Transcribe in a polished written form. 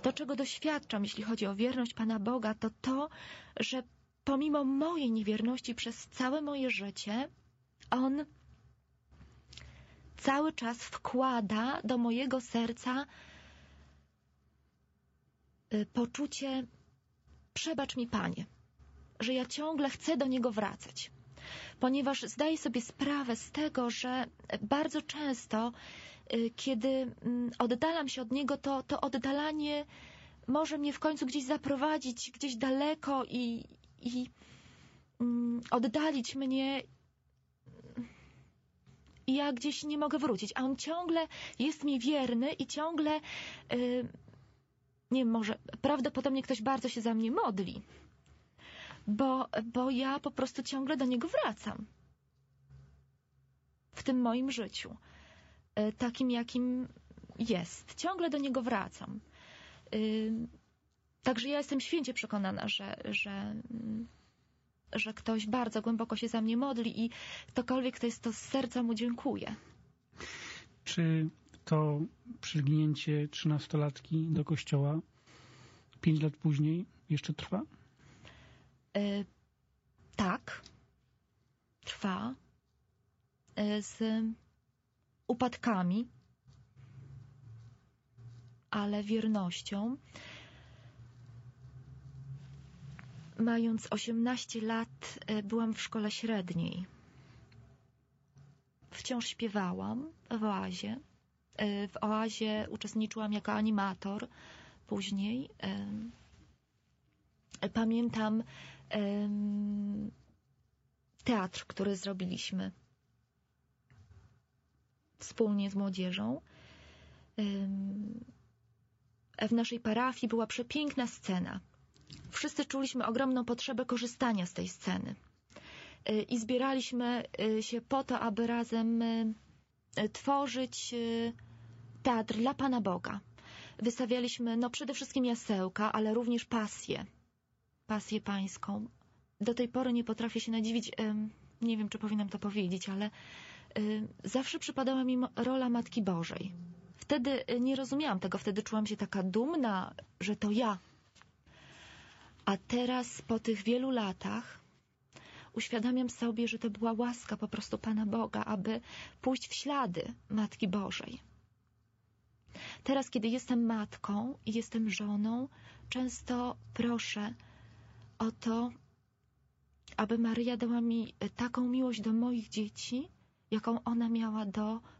To, czego doświadczam, jeśli chodzi o wierność Pana Boga, to to, że pomimo mojej niewierności przez całe moje życie, On cały czas wkłada do mojego serca poczucie przebacz mi, Panie, że ja ciągle chcę do Niego wracać. Ponieważ zdaję sobie sprawę z tego, że bardzo często, kiedy oddalam się od Niego, to oddalanie może mnie w końcu gdzieś zaprowadzić, gdzieś daleko i oddalić mnie i ja gdzieś nie mogę wrócić. A On ciągle jest mi wierny i ciągle, nie wiem, może prawdopodobnie ktoś bardzo się za mnie modli. Bo ja po prostu ciągle do Niego wracam. W tym moim życiu. Takim, jakim jest. Ciągle do Niego wracam. Także ja jestem święcie przekonana, że ktoś bardzo głęboko się za mnie modli i ktokolwiek to jest, to z serca mu dziękuję. Czy to przylgnięcie 13-latki do kościoła 5 lat później jeszcze trwa? Tak. Trwa. Z upadkami, ale wiernością. Mając 18 lat, byłam w szkole średniej. Wciąż śpiewałam w oazie. W oazie uczestniczyłam jako animator. Później pamiętam teatr, który zrobiliśmy wspólnie z młodzieżą. W naszej parafii była przepiękna scena. Wszyscy czuliśmy ogromną potrzebę korzystania z tej sceny. I zbieraliśmy się po to, aby razem tworzyć teatr dla Pana Boga. Wystawialiśmy przede wszystkim jasełka, ale również pasję pańską. Do tej pory nie potrafię się nadziwić, nie wiem, czy powinnam to powiedzieć, ale zawsze przypadała mi rola Matki Bożej. Wtedy nie rozumiałam tego, wtedy czułam się taka dumna, że to ja. A teraz, po tych wielu latach, uświadamiam sobie, że to była łaska po prostu Pana Boga, aby pójść w ślady Matki Bożej. Teraz, kiedy jestem matką i jestem żoną, często proszę o to, aby Maryja dała mi taką miłość do moich dzieci, jaką ona miała do